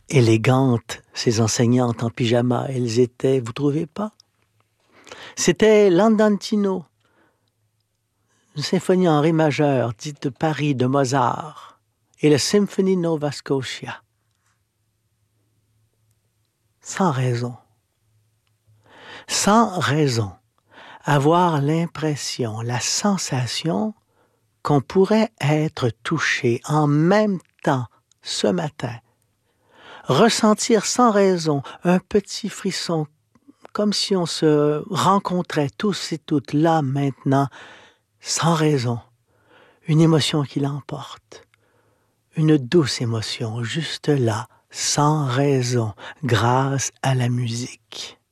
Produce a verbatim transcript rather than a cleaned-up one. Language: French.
élégantes, ces enseignantes en pyjama, elles étaient, vous trouvez pas? C'était l'Andantino, une symphonie en ré majeur, dite de Paris, de Mozart, et la Symphonie Nova Scotia. Sans raison. Sans raison. Avoir l'impression, la sensation qu'on pourrait être touché en même temps ce matin. Ressentir sans raison un petit frisson, comme si on se rencontrait tous et toutes là maintenant, sans raison. Une émotion qui l'emporte. Une douce émotion, juste là, sans raison, grâce à la musique.